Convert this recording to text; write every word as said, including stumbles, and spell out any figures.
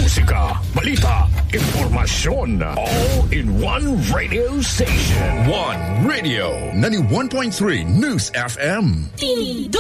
musika, balita, impormasyon. All in one radio station. One Radio. ninety-one point three News F M.